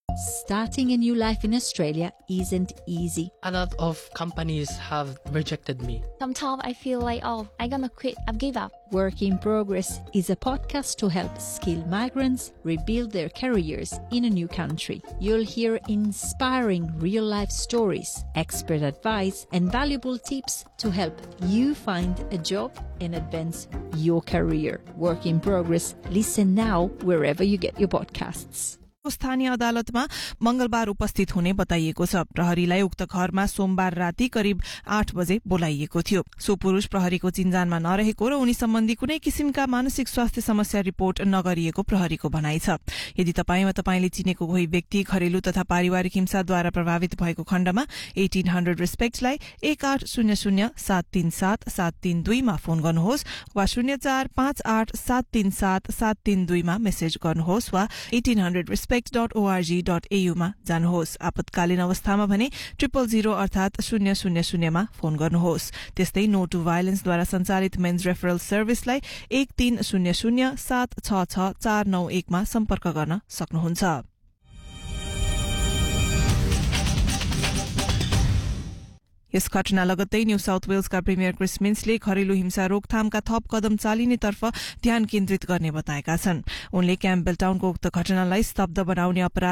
Starting a new life in Australia isn't easy. A lot of companies have rejected me. Sometimes I feel like, I'm gonna quit, I've give up. Work in Progress is a podcast to help skilled migrants rebuild their careers in a new country. You'll hear inspiring real-life stories, expert advice, and valuable tips to help you find a job and advance your career. Work in Progress. Listen now wherever you get your podcasts. स्थानीय अदालतमा मंगलबार उपस्थित हुने बताइएको छ। प्रहरीलाई उक्त घरमा सोमबार राति करिब 8 बजे बोलाइएको थियो। सो पुरुष प्रहरीको चिन्जानमा नरहेको र उनी सम्बन्धी कुनै किसिमका मानसिक स्वास्थ्य समस्या रिपोर्ट नगरिएको प्रहरीको भनाइ छ। यदि तपाईले चिनेको कोही व्यक्ति घरेलु तथा पारिवारिक हिंसाद्वारा प्रभावित भएको खण्डमा 1800 रिस्पेक्टलाई 1800-737-732 मा फोन गर्नुहोस् वा 0458-737-732 मा मेसेज गर्नुहोस् वा 1800 respect.org.au मा जानुहोस्। आपतकालीन अवस्थामा भने 000 अर्थात 000 मा फोन गर्नुहोस्। त्यस्तै नो टु भाइलेन्स द्वारा सञ्चालित मेन्स रेफरल सर्भिसलाई 1300-766-491 मा सम्पर्क गर्न सक्नुहुन्छ। यस घटना लगत्तै न्यू साउथ वेल्सका प्रिमियर क्रिस मिन्सले घरेलु हिंसा रोकथामका थप कदम चालिनेतर्फ ध्यान केन्द्रित गर्ने बताएका छन्। उनले क्याम्पबेल टाउनको उक्त घटनालाई स्तब्ध बनाउने अपराध